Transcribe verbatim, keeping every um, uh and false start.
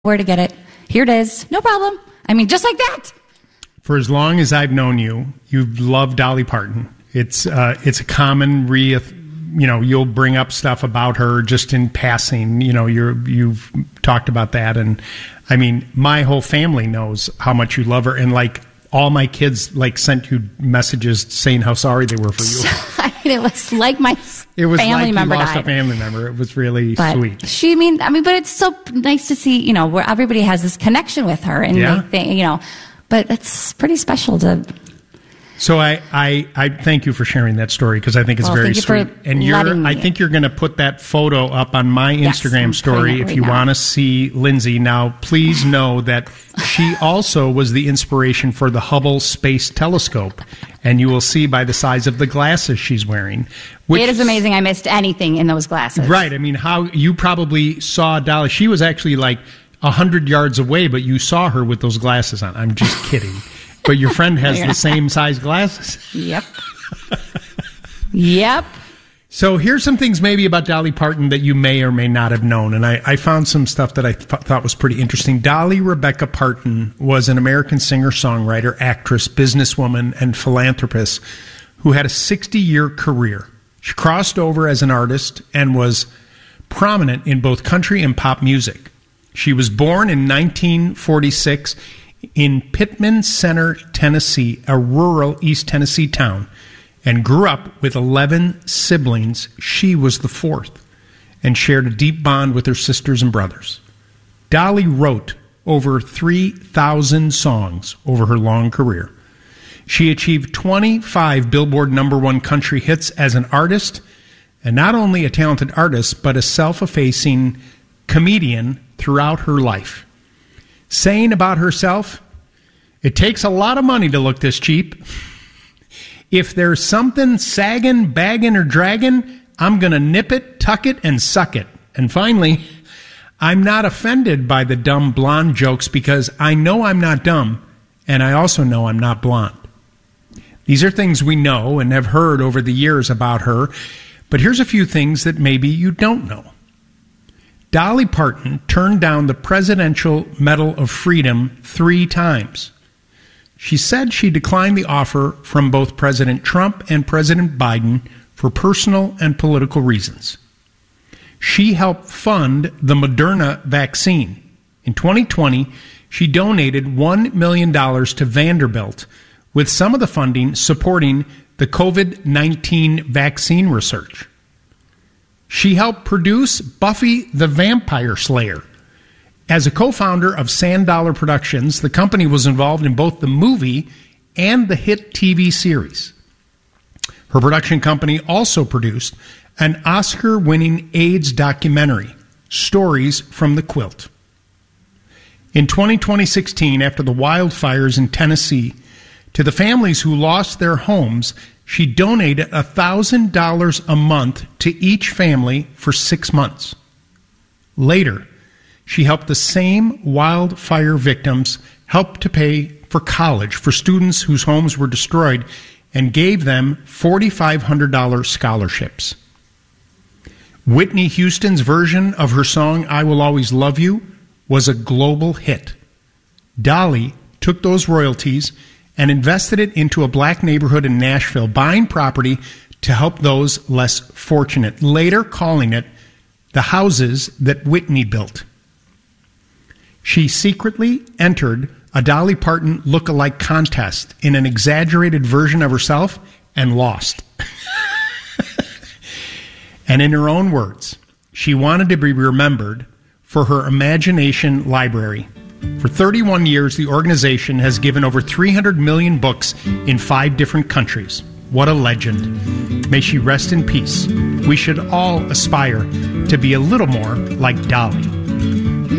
where to get it. Here it is. No problem. I mean, just like that. For as long as I've known you, you've loved Dolly Parton. It's uh, it's a common re, you know, you'll bring up stuff about her just in passing. You know, you're you've talked about that, and I mean, my whole family knows how much you love her, and like all my kids like sent you messages saying how sorry they were for you. I mean, it was like my it was family like member you lost died. a family member. It was really but sweet. She, I mean, I mean, but it's so nice to see, you know, where everybody has this connection with her, and yeah. they think, you know. But it's pretty special to. So I, I, I thank you for sharing that story because I think it's well, very thank you sweet. For and you're, letting I me. think you're going to put that photo up on my Yes, Instagram I'm story putting it if right you now. want to see Lindsay. Now, please know that she also was the inspiration for the Hubble Space Telescope, and you will see by the size of the glasses she's wearing. Which, It is amazing I missed anything in those glasses. Right. I mean, how you probably saw Dolly. She was actually like a hundred yards away, but you saw her with those glasses on. I'm just kidding. But your friend has the same size glasses. Yep. Yep. So here's some things maybe about Dolly Parton that you may or may not have known. And I, I found some stuff that I th- thought was pretty interesting. Dolly Rebecca Parton was an American singer-songwriter, actress, businesswoman, and philanthropist who had a sixty-year career. She crossed over as an artist and was prominent in both country and pop music. She was born in nineteen forty-six in Pittman Center, Tennessee, a rural East Tennessee town, and grew up with eleven siblings. She was the fourth and shared a deep bond with her sisters and brothers. Dolly wrote over three thousand songs over her long career. She achieved twenty-five Billboard number one country hits as an artist, and not only a talented artist, but a self-effacing comedian throughout her life. Saying about herself, "It takes a lot of money to look this cheap. If there's something sagging, bagging, or dragging, I'm going to nip it, tuck it, and suck it." And finally, "I'm not offended by the dumb blonde jokes because I know I'm not dumb, and I also know I'm not blonde." These are things we know and have heard over the years about her, but here's a few things that maybe you don't know. Dolly Parton turned down the Presidential Medal of Freedom three times. She said she declined the offer from both President Trump and President Biden for personal and political reasons. She helped fund the Moderna vaccine. In twenty twenty, she donated one million dollars to Vanderbilt, with some of the funding supporting the covid nineteen vaccine research. She helped produce Buffy the Vampire Slayer. As a co-founder of Sand Dollar Productions, the company was involved in both the movie and the hit T V series. Her production company also produced an Oscar-winning AIDS documentary, Stories from the Quilt. In twenty sixteen, after the wildfires in Tennessee, to the families who lost their homes, she donated one thousand dollars a month to each family for six months. Later, she helped the same wildfire victims help to pay for college for students whose homes were destroyed and gave them four thousand five hundred dollars scholarships. Whitney Houston's version of her song, "I Will Always Love You," was a global hit. Dolly took those royalties and invested it into a black neighborhood in Nashville, buying property to help those less fortunate, later calling it the houses that Whitney built. She secretly entered a Dolly Parton look-alike contest in an exaggerated version of herself and lost. And in her own words, she wanted to be remembered for her imagination library. For thirty-one years, the organization has given over three hundred million books in five different countries. What a legend. May she rest in peace. We should all aspire to be a little more like Dolly.